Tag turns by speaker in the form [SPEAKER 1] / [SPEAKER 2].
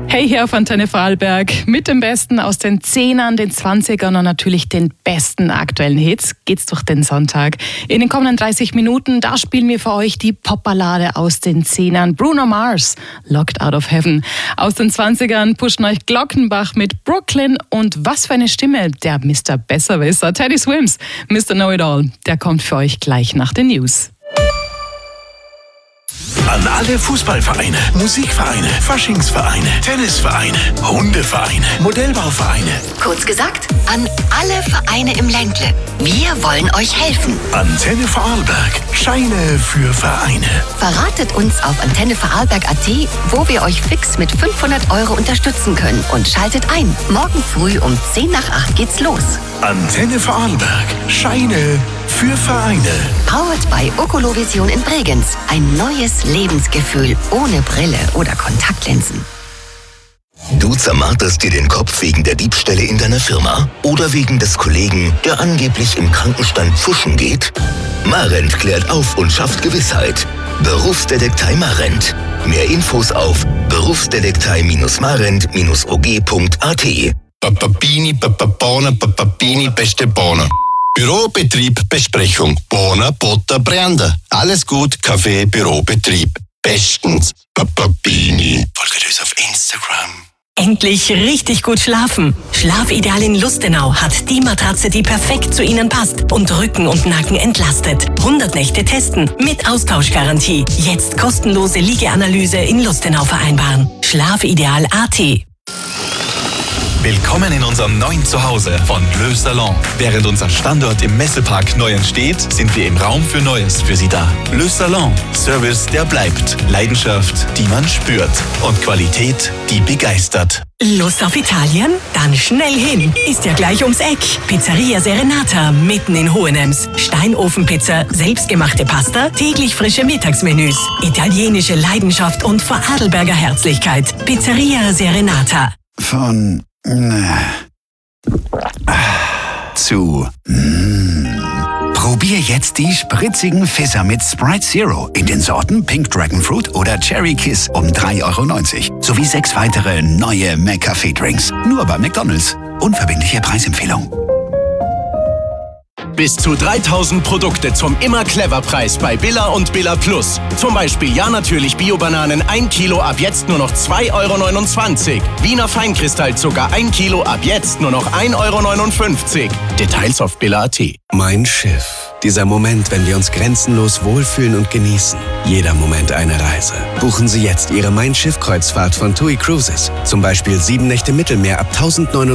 [SPEAKER 1] Hey, hier auf Antenne Vorarlberg mit dem Besten aus den 10ern, den 20ern und natürlich den besten aktuellen Hits geht's durch den Sonntag. In den kommenden 30 Minuten, da spielen wir für euch die Popballade aus den 10ern. Bruno Mars, Locked Out of Heaven. Aus den 20ern pushen euch Glockenbach mit Brooklyn und was für eine Stimme, der Mr. Besserwisser. Teddy Swims, Mr. Know-It-All, der kommt für euch gleich nach den News.
[SPEAKER 2] An alle Fußballvereine, Musikvereine, Faschingsvereine, Tennisvereine, Hundevereine, Modellbauvereine.
[SPEAKER 3] Kurz gesagt, an alle Vereine im Ländle. Wir wollen euch helfen.
[SPEAKER 2] Antenne Vorarlberg. Scheine für Vereine.
[SPEAKER 3] Verratet uns auf antennevorarlberg.at, wo wir euch fix mit 500 € unterstützen können. Und schaltet ein. Morgen früh um 7:50 geht's los.
[SPEAKER 2] Antenne Vorarlberg. Scheine für Vereine.
[SPEAKER 3] Powered by Okolovision in Bregenz. Ein neues Lebensgefühl ohne Brille oder Kontaktlinsen.
[SPEAKER 4] Du zermarterst dir den Kopf wegen der Diebstähle in deiner Firma oder wegen des Kollegen, der angeblich im Krankenstand pfuschen geht? Marent klärt auf und schafft Gewissheit. Berufsdetektei Marent. Mehr Infos auf berufsdetektei-marent-og.at.
[SPEAKER 5] Papapini, Papapona, Papapini, beste Bohne. Bürobetrieb, Besprechung. Bohne, Butter, Brande. Alles gut, Kaffee, Bürobetrieb. Bestens. Papapini. Folgt uns auf Instagram.
[SPEAKER 6] Endlich richtig gut schlafen. Schlafideal in Lustenau hat die Matratze, die perfekt zu Ihnen passt und Rücken und Nacken entlastet. 100 Nächte testen mit Austauschgarantie. Jetzt kostenlose Liegeanalyse in Lustenau vereinbaren. Schlafideal.at.
[SPEAKER 7] Willkommen in unserem neuen Zuhause von Le Salon. Während unser Standort im Messepark neu entsteht, sind wir im Raum für Neues für Sie da. Le Salon. Service, der bleibt. Leidenschaft, die man spürt. Und Qualität, die begeistert.
[SPEAKER 6] Lust auf Italien? Dann schnell hin. Ist ja gleich ums Eck. Pizzeria Serenata, mitten in Hohenems. Steinofenpizza, selbstgemachte Pasta, täglich frische Mittagsmenüs. Italienische Leidenschaft und Vorarlberger Herzlichkeit. Pizzeria Serenata.
[SPEAKER 8] Von zu Probier jetzt die spritzigen Fizzer mit Sprite Zero in den Sorten Pink Dragon Fruit oder Cherry Kiss um 3,90 € sowie 6 weitere neue McCafé-Drinks. Nur bei McDonald's. Unverbindliche Preisempfehlung.
[SPEAKER 9] Bis zu 3000 Produkte zum Immer-Clever-Preis bei Billa und Billa Plus. Zum Beispiel Ja natürlich Bio-Bananen 1 Kilo ab jetzt nur noch 2,29 €. Wiener Feinkristallzucker 1 Kilo ab jetzt nur noch 1,59 €. Details auf Billa.at.
[SPEAKER 10] Mein Schiff. Dieser Moment, wenn wir uns grenzenlos wohlfühlen und genießen. Jeder Moment eine Reise. Buchen Sie jetzt Ihre Mein Schiff-Kreuzfahrt von TUI Cruises. Zum Beispiel 7 Nächte Mittelmeer ab 1099